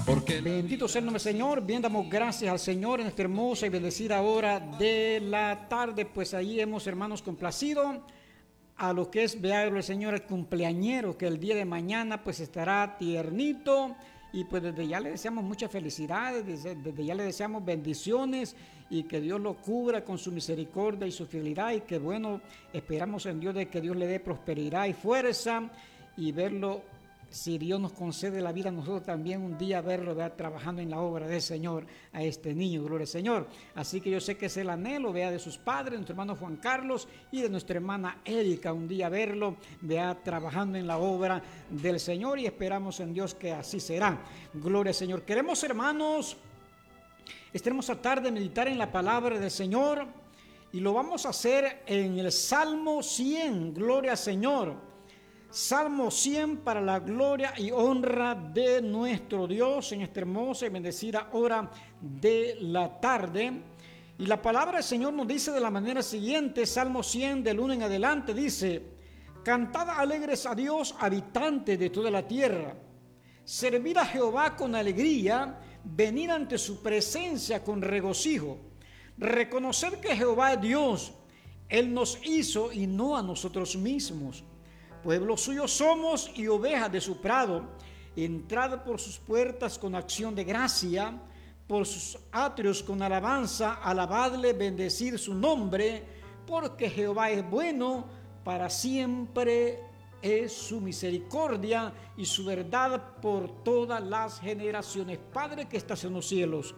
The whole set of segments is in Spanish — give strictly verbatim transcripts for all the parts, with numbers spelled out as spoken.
Bendito sea el nombre del Señor. Bien, damos gracias al Señor en esta hermosa y bendecida hora de la tarde. Pues ahí hemos, hermanos, complacido a lo que es, vea el Señor, el cumpleañero, que el día de mañana pues estará tiernito. Y pues desde ya le deseamos muchas felicidades, desde, desde ya le deseamos bendiciones y que Dios lo cubra con su misericordia y su fidelidad. Y que bueno, esperamos en Dios de que Dios le dé prosperidad y fuerza y verlo. Si Dios nos concede la vida, nosotros también un día verlo, vea, trabajando en la obra del Señor a este niño, gloria al Señor. Así que yo sé que es el anhelo, vea, de sus padres, nuestro hermano Juan Carlos y de nuestra hermana Erika, un día verlo, vea, trabajando en la obra del Señor, y esperamos en Dios que así será. Gloria al Señor. Queremos, hermanos, estaremos a tarde meditar en la palabra del Señor y lo vamos a hacer en el Salmo cien, gloria al Señor. Salmo cien, para la gloria y honra de nuestro Dios en esta hermosa y bendecida hora de la tarde. Y la palabra del Señor nos dice de la manera siguiente, Salmo cien del uno en adelante, dice: Cantad alegres a Dios, habitantes de toda la tierra. Servid a Jehová con alegría, venid ante su presencia con regocijo. Reconoced que Jehová es Dios, Él nos hizo y no a nosotros mismos. Pueblo suyo somos y ovejas de su prado. Entrad por sus puertas con acción de gracia, por sus atrios con alabanza. Alabadle, bendecid su nombre, porque Jehová es bueno, para siempre es su misericordia y su verdad por todas las generaciones. Padre que estás en los cielos,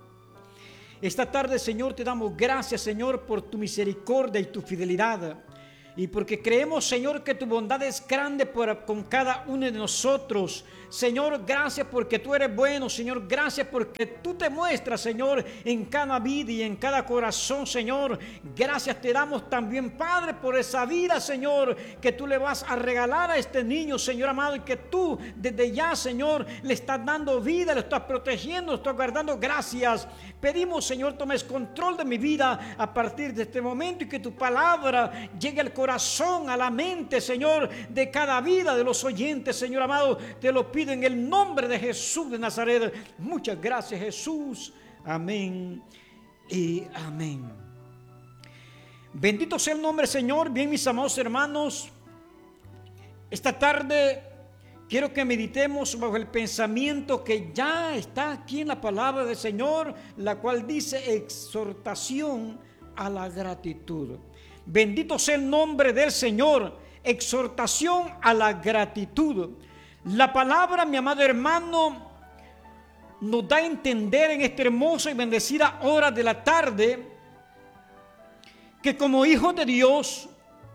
esta tarde, Señor, te damos gracias, Señor, por tu misericordia y tu fidelidad. Y porque creemos, Señor, que tu bondad es grande para con cada uno de nosotros. Señor, gracias porque tú eres bueno. Señor, gracias porque tú te muestras, Señor, en cada vida y en cada corazón, Señor. Gracias te damos también, Padre, por esa vida, Señor, que tú le vas a regalar a este niño, Señor amado, y que tú desde ya, Señor, le estás dando vida, le estás protegiendo, le estás guardando. Gracias. Pedimos, Señor, tomes control de mi vida a partir de este momento y que tu palabra llegue al corazón. Corazón, a la mente, Señor, de cada vida de los oyentes, Señor amado, te lo pido en el nombre de Jesús de Nazaret. Muchas gracias, Jesús. Amén y amén. Bendito sea el nombre, Señor. Bien, mis amados hermanos, esta tarde quiero que meditemos bajo el pensamiento que ya está aquí en la palabra del Señor, la cual dice exhortación a la gratitud. Bendito sea el nombre del Señor. Exhortación a la gratitud. La palabra, mi amado hermano, nos da a entender en esta hermosa y bendecida hora de la tarde que como hijos de Dios,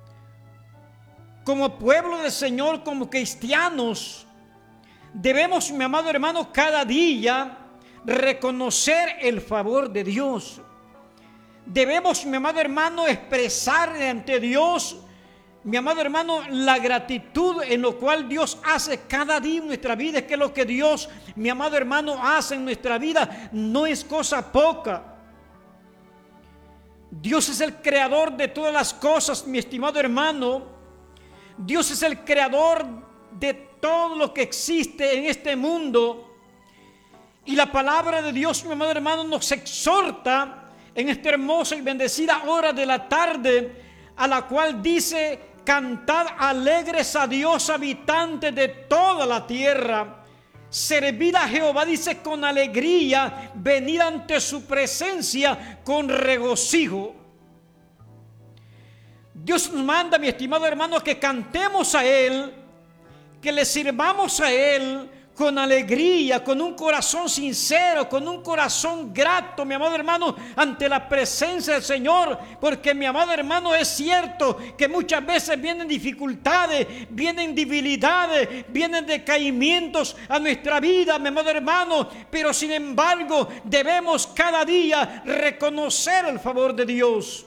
como pueblo del Señor, como cristianos, debemos, mi amado hermano, cada día reconocer el favor de Dios. Debemos, mi amado hermano, expresar ante Dios, mi amado hermano, la gratitud en lo cual Dios hace cada día en nuestra vida. Es que lo que Dios, mi amado hermano, hace en nuestra vida no es cosa poca. Dios es el creador de todas las cosas, mi estimado hermano. Dios es el creador de todo lo que existe en este mundo. Y la palabra de Dios, mi amado hermano, nos exhorta en esta hermosa y bendecida hora de la tarde, a la cual dice: cantad alegres a Dios, habitantes de toda la tierra. Servid a Jehová, dice, con alegría, venid ante su presencia con regocijo. Dios nos manda, mi estimado hermano, que cantemos a Él, que le sirvamos a Él con alegría, con un corazón sincero, con un corazón grato, mi amado hermano, ante la presencia del Señor. Porque, mi amado hermano, es cierto que muchas veces vienen dificultades, vienen debilidades, vienen decaimientos a nuestra vida, mi amado hermano, pero sin embargo debemos cada día reconocer el favor de Dios.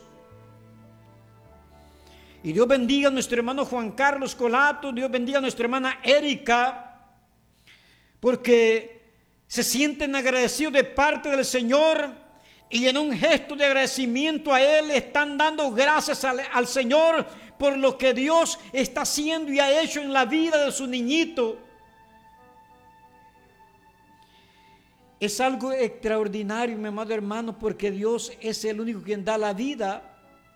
Y Dios bendiga a nuestro hermano Juan Carlos Colato, Dios bendiga a nuestra hermana Erika, porque se sienten agradecidos de parte del Señor y en un gesto de agradecimiento a Él están dando gracias al, al Señor por lo que Dios está haciendo y ha hecho en la vida de su niñito. Es algo extraordinario, mi amado hermano, porque Dios es el único quien da la vida.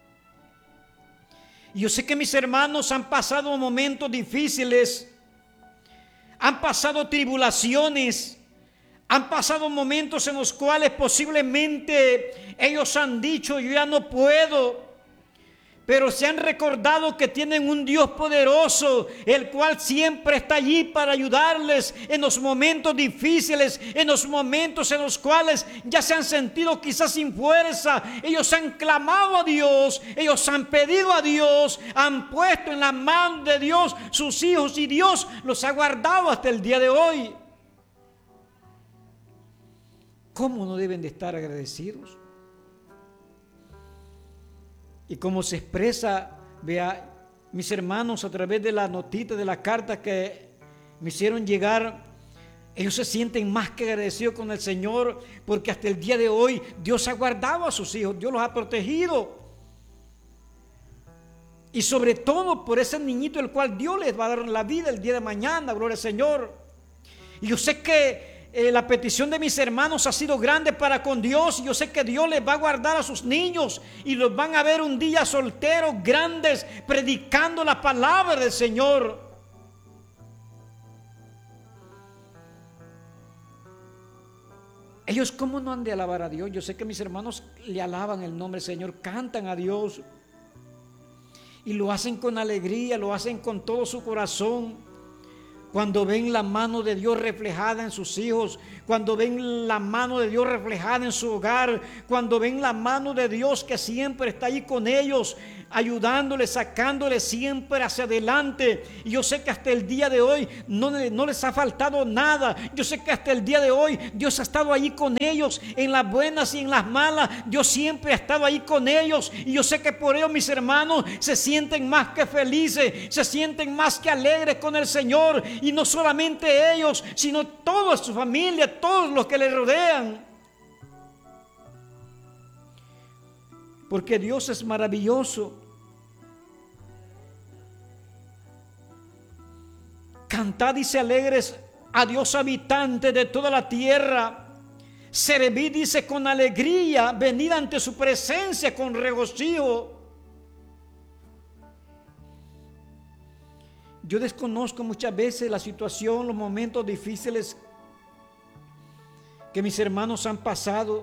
Yo sé que mis hermanos han pasado momentos difíciles, han pasado tribulaciones, han pasado momentos en los cuales posiblemente ellos han dicho, yo ya no puedo. Pero se han recordado que tienen un Dios poderoso, el cual siempre está allí para ayudarles en los momentos difíciles, en los momentos en los cuales ya se han sentido quizás sin fuerza. Ellos han clamado a Dios, ellos han pedido a Dios, han puesto en la mano de Dios sus hijos y Dios los ha guardado hasta el día de hoy. ¿Cómo no deben de estar agradecidos? Y como se expresa, vea, mis hermanos, a través de la notita, de la carta que me hicieron llegar, ellos se sienten más que agradecidos con el Señor, porque hasta el día de hoy Dios ha guardado a sus hijos, Dios los ha protegido. Y sobre todo por ese niñito el cual Dios les va a dar la vida el día de mañana, gloria al Señor. Y yo sé que Eh, la petición de mis hermanos ha sido grande para con Dios. Yo sé que Dios les va a guardar a sus niños y los van a ver un día solteros, grandes, predicando la palabra del Señor. Ellos, ¿cómo no han de alabar a Dios? Yo sé que mis hermanos le alaban el nombre del Señor, cantan a Dios y lo hacen con alegría, lo hacen con todo su corazón. Cuando ven la mano de Dios reflejada en sus hijos, cuando ven la mano de Dios reflejada en su hogar, cuando ven la mano de Dios que siempre está ahí con ellos, ayudándoles, sacándoles siempre hacia adelante. Y yo sé que hasta el día de hoy no, no les ha faltado nada. Yo sé que hasta el día de hoy Dios ha estado ahí con ellos, en las buenas y en las malas. Dios siempre ha estado ahí con ellos. Y yo sé que por ello mis hermanos se sienten más que felices, se sienten más que alegres con el Señor. Y no solamente ellos, sino toda su familia, todos los que le rodean. Porque Dios es maravilloso. Cantad y se alegres a Dios, habitante de toda la tierra. Servid, dice, con alegría, venid ante su presencia con regocijo. Yo desconozco muchas veces la situación, los momentos difíciles que mis hermanos han pasado.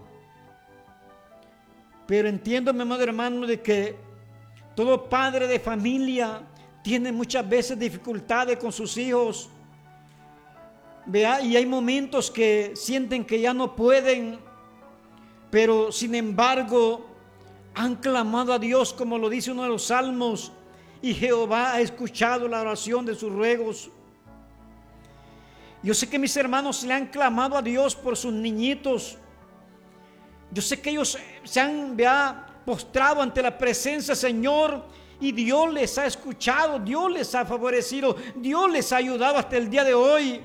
Pero entiendo, mi amado hermano, de que todo padre de familia tiene muchas veces dificultades con sus hijos. Vea, y hay momentos que sienten que ya no pueden, pero sin embargo han clamado a Dios, como lo dice uno de los salmos, y Jehová ha escuchado la oración de sus ruegos. Yo sé que mis hermanos le han clamado a Dios por sus niñitos. Yo sé que ellos se han, vea, postrado ante la presencia del Señor y Dios les ha escuchado, Dios les ha favorecido, Dios les ha ayudado hasta el día de hoy.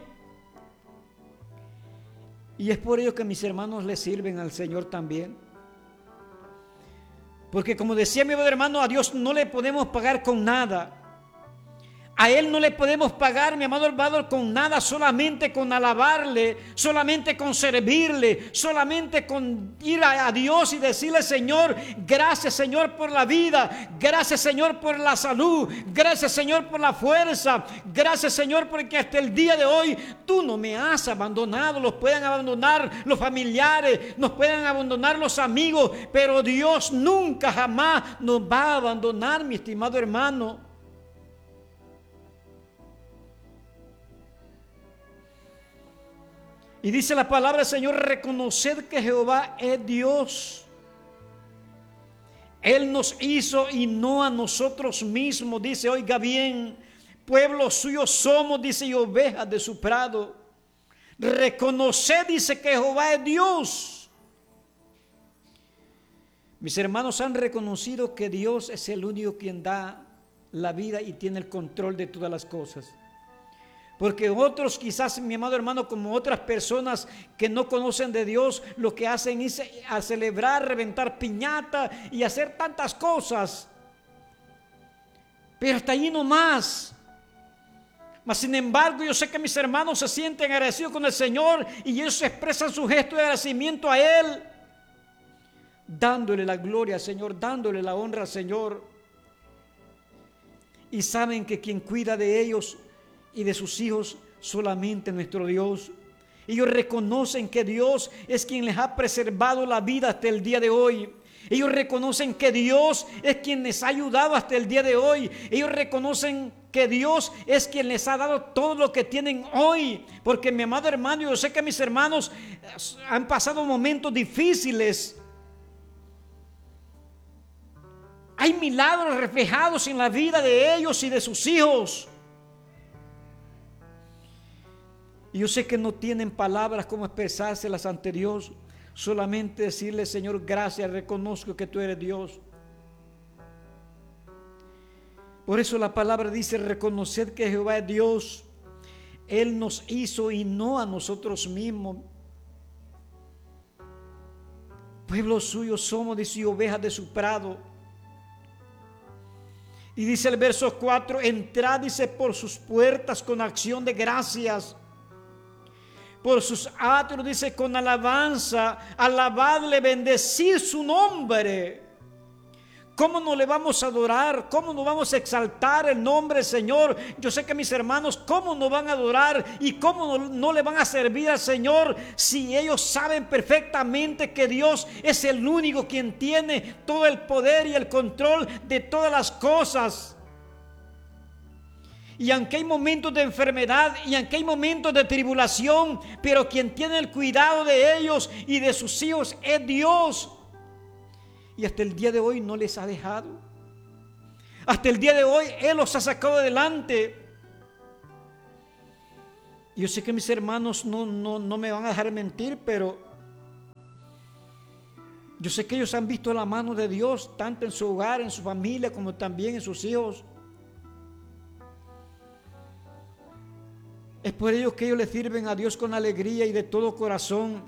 Y es por ello que mis hermanos le sirven al Señor también. Porque como decía mi hermano, a Dios no le podemos pagar con nada. A Él no le podemos pagar, mi amado hermano, con nada, solamente con alabarle, solamente con servirle, solamente con ir a, a Dios y decirle: Señor, gracias Señor por la vida, gracias Señor por la salud, gracias Señor por la fuerza, gracias Señor porque hasta el día de hoy tú no me has abandonado. Los pueden abandonar los familiares, nos pueden abandonar los amigos, pero Dios nunca jamás nos va a abandonar, mi estimado hermano. Y dice la palabra del Señor: reconoced que Jehová es Dios. Él nos hizo y no a nosotros mismos. Dice, oiga bien, pueblo suyo somos, dice, y ovejas de su prado. Reconoced, dice, que Jehová es Dios. Mis hermanos han reconocido que Dios es el único quien da la vida y tiene el control de todas las cosas. Porque otros, quizás, mi amado hermano, como otras personas que no conocen de Dios, lo que hacen es a celebrar, reventar piñata y hacer tantas cosas. Pero hasta allí no más. Mas sin embargo, yo sé que mis hermanos se sienten agradecidos con el Señor y ellos expresan su gesto de agradecimiento a Él, dándole la gloria al Señor, dándole la honra al Señor. Y saben que quien cuida de ellos y de sus hijos solamente nuestro Dios. Ellos reconocen que Dios es quien les ha preservado la vida hasta el día de hoy. Ellos reconocen que Dios es quien les ha ayudado hasta el día de hoy. Ellos reconocen que Dios es quien les ha dado todo lo que tienen hoy. Porque mi amado hermano, yo sé que mis hermanos han pasado momentos difíciles. Hay milagros reflejados en la vida de ellos y de sus hijos. Y yo sé que no tienen palabras como expresárselas ante Dios. Solamente decirle: Señor, gracias, reconozco que tú eres Dios. Por eso la palabra dice: reconoced que Jehová es Dios. Él nos hizo y no a nosotros mismos. Pueblo suyo somos, dice, y ovejas de su prado. Y dice el verso cuatro: entrad, dice, por sus puertas con acción de gracias, por sus atrios, dice, con alabanza, alabadle, bendecid su nombre. ¿Cómo no le vamos a adorar? ¿Cómo no vamos a exaltar el nombre del Señor? Yo sé que mis hermanos, ¿cómo no van a adorar y cómo no, no le van a servir al Señor si ellos saben perfectamente que Dios es el único quien tiene todo el poder y el control de todas las cosas? Y aunque hay momentos de enfermedad y aunque hay momentos de tribulación, pero quien tiene el cuidado de ellos y de sus hijos es Dios. Y hasta el día de hoy no les ha dejado. Hasta el día de hoy Él los ha sacado adelante. Yo sé que mis hermanos no, no, no me van a dejar mentir, pero yo sé que ellos han visto la mano de Dios tanto en su hogar, en su familia, como también en sus hijos. Es por ello que ellos le sirven a Dios con alegría y de todo corazón.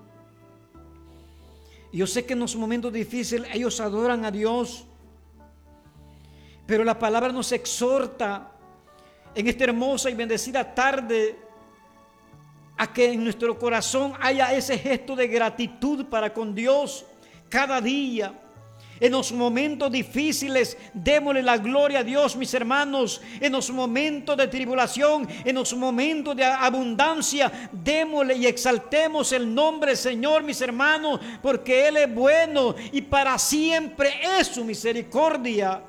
Yo sé que en los momentos difíciles ellos adoran a Dios. Pero la palabra nos exhorta en esta hermosa y bendecida tarde a que en nuestro corazón haya ese gesto de gratitud para con Dios cada día. En los momentos difíciles, démosle la gloria a Dios, mis hermanos. En los momentos de tribulación, en los momentos de abundancia, démosle y exaltemos el nombre del Señor, mis hermanos, porque Él es bueno y para siempre es su misericordia.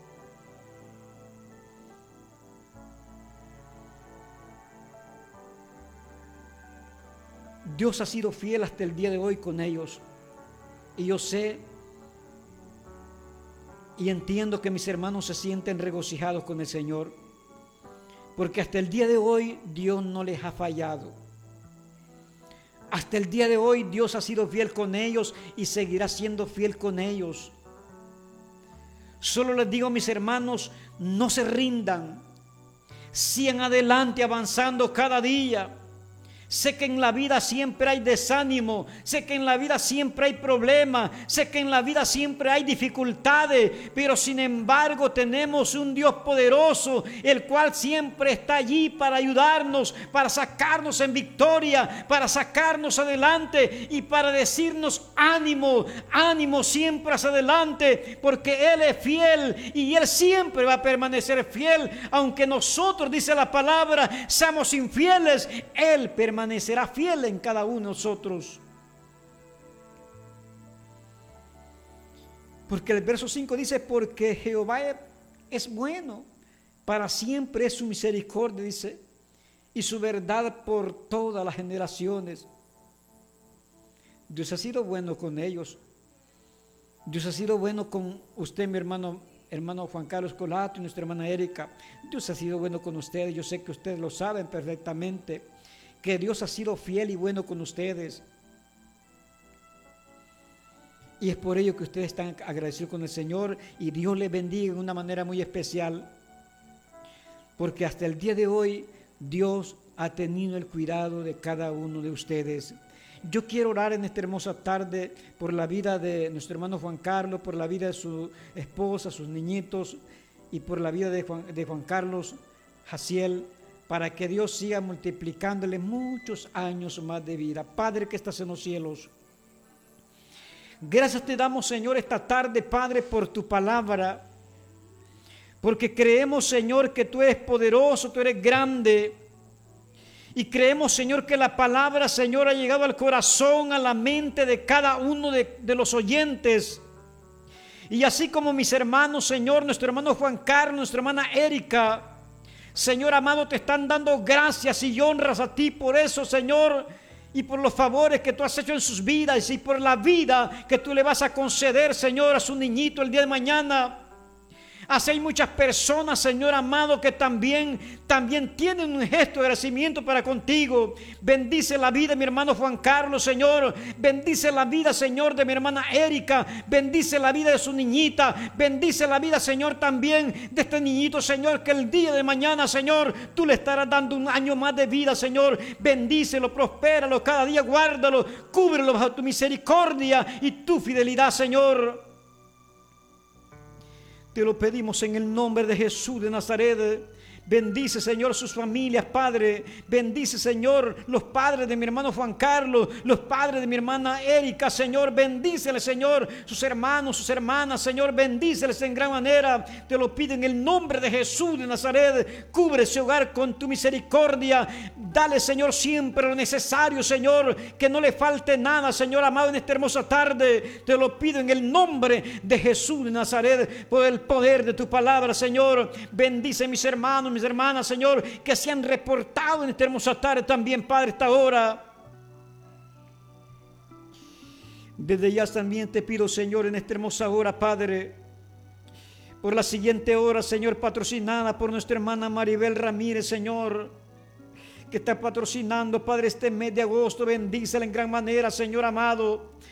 Dios ha sido fiel hasta el día de hoy con ellos. Y yo sé y entiendo que mis hermanos se sienten regocijados con el Señor, porque hasta el día de hoy Dios no les ha fallado. Hasta el día de hoy Dios ha sido fiel con ellos y seguirá siendo fiel con ellos. Solo les digo, mis hermanos, no se rindan. Sigan adelante avanzando cada día. Sé que en la vida siempre hay desánimo, sé que en la vida siempre hay problemas, sé que en la vida siempre hay dificultades, pero sin embargo tenemos un Dios poderoso, el cual siempre está allí para ayudarnos, para sacarnos en victoria, para sacarnos adelante y para decirnos ánimo, ánimo siempre hacia adelante, porque Él es fiel y Él siempre va a permanecer fiel, aunque nosotros, dice la palabra, seamos infieles, Él permanecerá permanecerá fiel en cada uno de nosotros. Porque el verso cinco dice: porque Jehová es bueno, para siempre es su misericordia, dice, y su verdad por todas las generaciones. Dios ha sido bueno con ellos. Dios ha sido bueno con usted, mi hermano, hermano Juan Carlos Colato, y nuestra hermana Erika. Dios ha sido bueno con ustedes. Yo sé que ustedes lo saben perfectamente, que Dios ha sido fiel y bueno con ustedes. Y es por ello que ustedes están agradecidos con el Señor, y Dios les bendiga de una manera muy especial, porque hasta el día de hoy Dios ha tenido el cuidado de cada uno de ustedes. Yo quiero orar en esta hermosa tarde por la vida de nuestro hermano Juan Carlos, por la vida de su esposa, sus niñitos, y por la vida de Juan, de Juan Carlos Jaciel, para que Dios siga multiplicándole muchos años más de vida. Padre que estás en los cielos, gracias te damos, Señor, esta tarde, Padre, por tu palabra, porque creemos, Señor, que tú eres poderoso, tú eres grande, y creemos, Señor, que la palabra, Señor, ha llegado al corazón, a la mente de cada uno de, de los oyentes. Y así como mis hermanos, Señor, nuestro hermano Juan Carlos, nuestra hermana Erika, Señor amado, te están dando gracias y honras a ti por eso, Señor, y por los favores que tú has hecho en sus vidas y por la vida que tú le vas a conceder, Señor, a su niñito el día de mañana. Así hay muchas personas, Señor amado, que también, también tienen un gesto de agradecimiento para contigo. Bendice la vida de mi hermano Juan Carlos, Señor. Bendice la vida, Señor, de mi hermana Erika. Bendice la vida de su niñita. Bendice la vida, Señor, también de este niñito, Señor, que el día de mañana, Señor, tú le estarás dando un año más de vida, Señor. Bendícelo, prospéralo, cada día guárdalo, cúbrelo bajo tu misericordia y tu fidelidad, Señor. Te lo pedimos en el nombre de Jesús de Nazaret. Bendice, Señor, sus familias, Padre. Bendice, Señor, los padres de mi hermano Juan Carlos, los padres de mi hermana Erika, Señor. Bendícele, Señor, sus hermanos, sus hermanas, Señor. Bendíceles en gran manera. Te lo pido en el nombre de Jesús de Nazaret. Cubre ese hogar con tu misericordia. Dale, Señor, siempre lo necesario, Señor. Que no le falte nada, Señor amado, en esta hermosa tarde. Te lo pido en el nombre de Jesús de Nazaret. Por el poder de tu palabra, Señor. Bendice a mis hermanos, mis hermanas, Señor, que se han reportado en esta hermosa tarde también, Padre, esta hora. Desde ya también te pido, Señor, en esta hermosa hora, Padre, por la siguiente hora, Señor, patrocinada por nuestra hermana Maribel Ramírez, Señor, que está patrocinando, Padre, este mes de agosto. Bendícela en gran manera, Señor amado.